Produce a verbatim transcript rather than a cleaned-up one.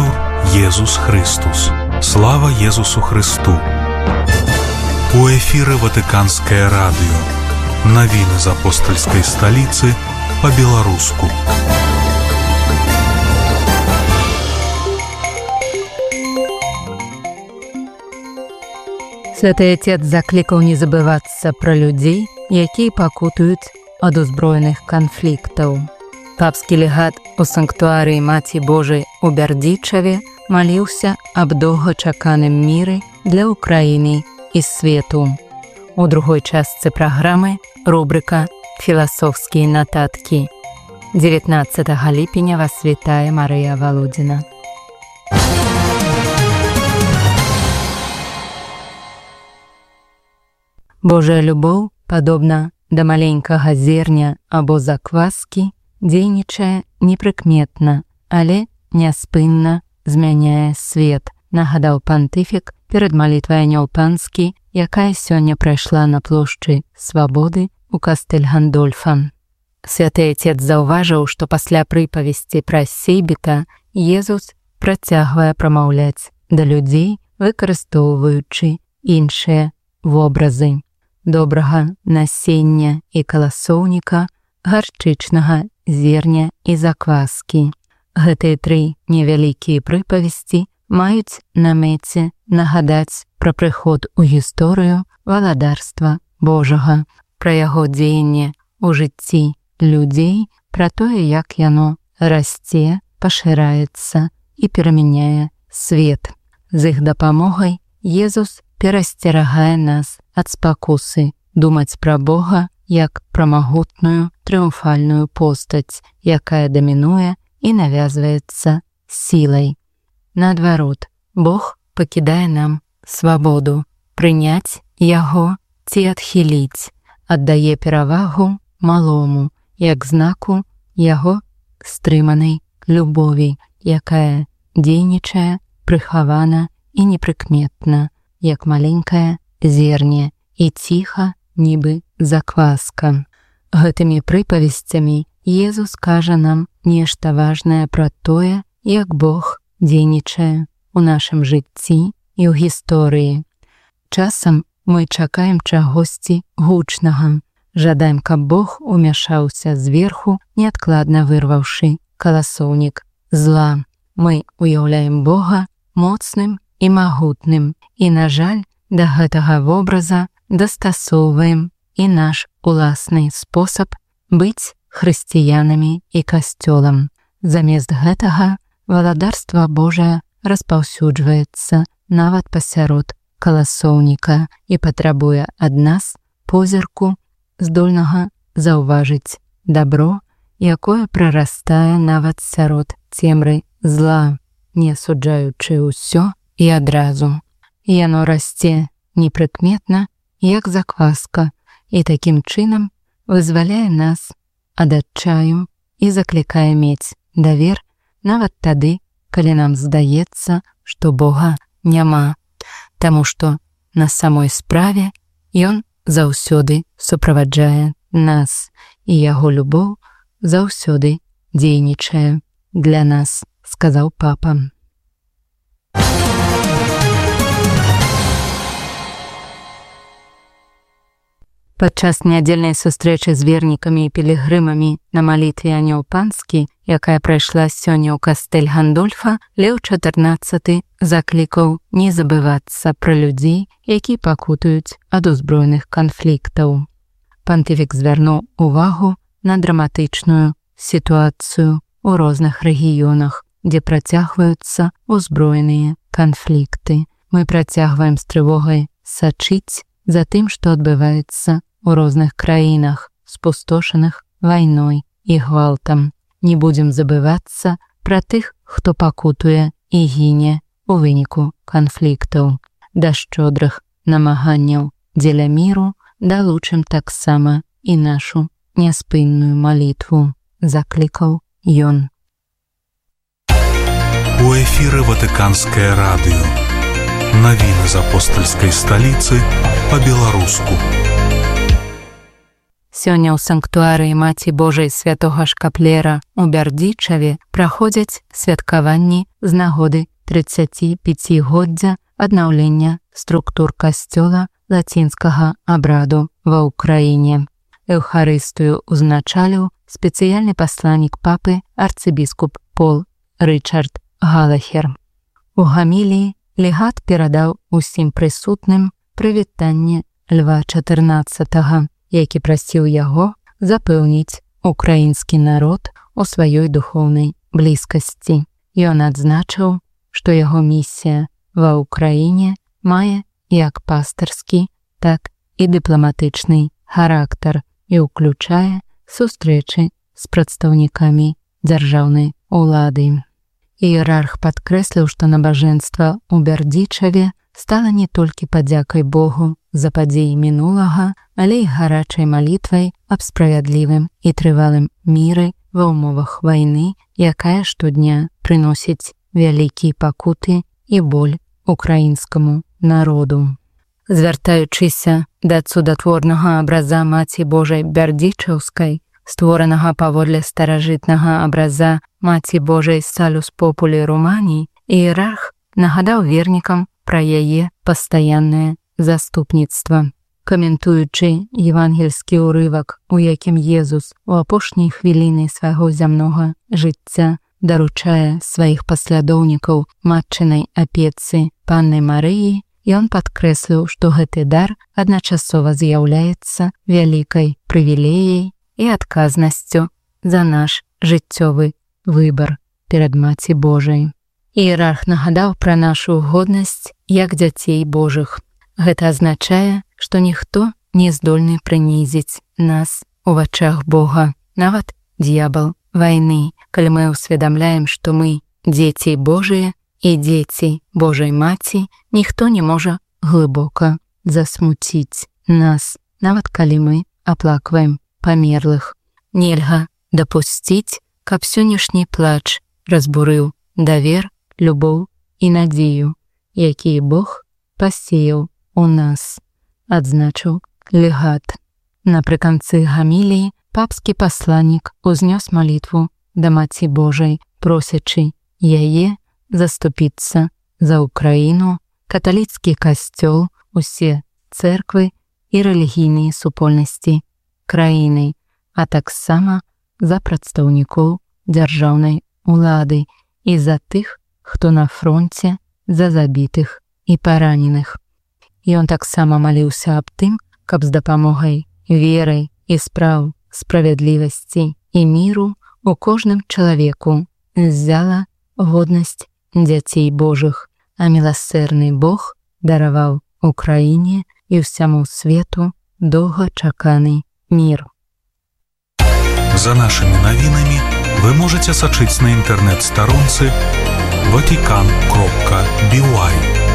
Лаўдэтур Езус Христус. Слава Езусу Христу. У эфіры Ватыканскае радыё. Навіны з апостальскай сталіцы па-беларуску. Святы Отец заклікаў не забывацца пра людзей, якія пакутуюць ад узброеных канфліктаў. Папскі легат у санктуарыі Маці Божай у Бярдзічаве маліўся аб доўгачаканым міры для Украіны і свету. У другой частцы праграмы рубрыка «Філасофскія нататкі». дзевятнаццатага ліпеня вас вітае Марыя Валодзіна. Божая любоў, падобна да маленькага зерня або закваскі, дзейнічае непрыкметна, але няспынна змяняе свет, нагадаў пантыфік перад малітвай Анёл Панскі, якая сёння прайшла на плошчы Свабоды ў Кастэль Гандольфа. Святы Отец заўважыў, што пасля прыпавесці пра Сейбіта Езус працягвае прамаўляць да людзей, выкарыстоўваючы іншыя вобразы добрага насення і каласоўніка, гарчычнага зерня і закваскі. Гэтыя тры невялікія прыпавесці маюць на мэце нагадаць пра прыход у гісторыю валадарства Божага, пра яго дзеянне ў жыцці людзей, пра тое, як яно расце, пашыраецца і перамяняе свет. З іх дапамогай Езус перасцерагае нас ад спакусы думаць пра Бога як пра магутную трыумфальную постаць, якая дамінуе і навязваецца сілай. Наадварот, Бог пакідае нам свабоду прыняць яго ці адхіліць, аддае перавагу малому, як знаку яго стрыманай любові, якая дзейнічае прыхавана і непрыкметна, як маленькае зерне і ціха, нібы закваска. Гэтымі прыпавесцямі Езус кажа нам нешта важнае пра тое, як Бог дзейнічае ў нашым жыцці і ў гісторыі. Часам мы чакаем чагосьці гучнага, жадаем, каб Бог умяшаўся зверху, неадкладна вырваўшы каласоўнік зла. Мы уяўляем Бога моцным і магутным, і, на жаль, да гэтага вобраза дастасоўваем і наш уласны спосаб быць хрысціянамі і касцёлам. Замест гэтага валадарства Божае распаўсюджваецца нават пасярод каласоўніка і патрабуе ад нас позірку, здольнага заўважыць дабро, якое прарастае нават сярод цемры зла, не асуджаючы ўсё і адразу. Яно расце непрыкметна, як закваска, і такім чынам вызваляе нас ад адчаю і заклікае мець давер нават тады, калі нам здаецца, што Бога няма, таму што на самой справе Ён заўсёды суправаджае нас, і яго любоў заўсёды дзейнічае для нас, сказаў папа. Падчас нядзельнай сустрэчы з вернікамі і пілігрымамі на малітве Анёл Панскі, якая прайшла сёння ў Кастэль Гандольфа, Леў чатырнаццаты заклікаў не забывацца пра людзей, які пакутуюць ад узброеных канфліктаў. Пантыфік звярнуў увагу на драматычную сітуацыю ў розных рэгіёнах, дзе працягваюцца узброеныя канфлікты. Мы працягваем з трывогай сачыць за тым, што адбываецца у розных краінах, спустошаных вайной і гвалтам. Не будзем забывацца пра тых, хто пакутуе і гіне у выніку канфліктаў. Да шчодрых намаганняў дзеля міру далучым таксама і нашу няспынную малітву, заклікаў ён. У эфіры Ватыканскае радыё. Навіны з апостальскай сталіцы па-беларуску. Сёння ў санктуарыі Маці Божай святога Шкаплера у Бярдзічаве праходзяць святкаванні з нагоды трыццаціпяцігоддзя аднаўлення структур касцёла лацінскага абраду ва ўкраіне. Эўхарыстыю узначаліў спецыяльны пасланнік папы арцыбіскуп Пол Рычард Галахер. У гаміліі легат перадаў усім прысутным прывітанне Льва чатырнаццатага, які прасіў яго запэўніць украінскі народ у сваёй духоўнай блізкасці. Ён адзначыў, што яго місія ва ўкраіне мае як пастырскі, так і дыпламатычны характар і ўключае сустрэчы з прадстаўнікамі дзяржаўнай улады. Іерарх падкрэсліў, што набажэнства ў Бярдзічаве стала не толькі падзякай Богу за падзеі мінулага, але і гарачай малітвай аб справядлівым і трывалым міры ва ўмовах вайны, якая штодня прыносіць вялікія пакуты і боль украінскаму народу. Звяртаючыся да цудатворнага абраза Маці Божай Бярдзічаўскай, створанага паводле старажытнага абраза Маці Божай Салюс Популі Руманіі, іерарх нагадаў вернікам пра яе пастаяннае заступніцтва. Каментуючы евангельскі ўрывак, у якім Езус у апошняй хвіліны свайго зямнога жыцця даручае сваіх паслядоўнікаў матчынай апецы Панны Марыі, ён падкрэсліў, што гэты дар адначасова з'яўляецца вялікай прывілеяй і адказнасцю за наш жыццёвы выбар перад Маці Божай. Іерарх нагадаў пра нашу годнасць як дзяцей Божых. Гэта азначае, што ніхто не здольны прынізіць нас у вачах Бога, нават д'ябал вайны, калі мы ўсведамляем, што мы дзеці Божыя і дзеці Божай Маці, ніхто не можа глыбока засмуціць нас, нават калі мы аплакваем памерлых. Нельга дапусціць, каб сённяшні плач разбурыў давер, любоў і надзею, якія Бог пасеяў у нас, адзначыў легат. Напрыканцы гаміліі папскі пасланнік узнёс малітву да Маці Божай, просячы яе заступіцца за Украіну, каталіцкі касцёл, усе цэрквы і рэлігійныя супольнасці краіны, а таксама за прадстаўнікоў дзяржаўнай улады і за тых, хто на фронце, за забітых і параненых. Ён таксама маліўся аб тым, каб з дапамогай веры і спраў справядлівасці і міру у кожным чалавеку ззяла годнасць дзяцей Божых, а міласэрны Бог дараваў Украіне і ўсяму свету доўгачаканы мір. За нашими новинами вы можете сочинить на интернет-сторонце ватикан крапка би уай.